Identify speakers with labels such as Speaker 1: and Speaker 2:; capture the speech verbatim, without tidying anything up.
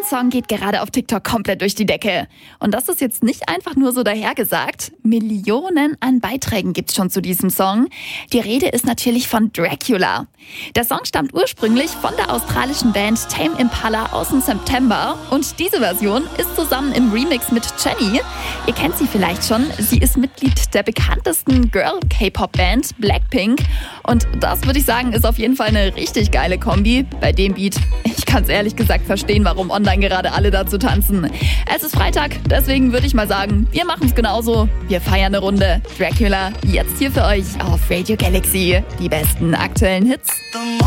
Speaker 1: Song geht gerade auf TikTok komplett durch die Decke. Und das ist jetzt nicht einfach nur so dahergesagt. Millionen an Beiträgen gibt's schon zu diesem Song. Die Rede ist natürlich von Dracula. Der Song stammt ursprünglich von der australischen Band Tame Impala aus dem September. Und diese Version ist zusammen im Remix mit Jennie. Ihr kennt sie vielleicht schon. Sie ist Mitglied der bekanntesten Girl-K-Pop-Band Blackpink. Und das, würde ich sagen, ist auf jeden Fall eine richtig geile Kombi. Bei dem Beat, ich kann es ehrlich gesagt verstehen, warum online gerade alle dazu tanzen. Es ist Freitag, deswegen würde ich mal sagen, wir machen es genauso. Wir feiern eine Runde. Dracula, jetzt hier für euch auf Radio Galaxy. Die besten aktuellen Hits.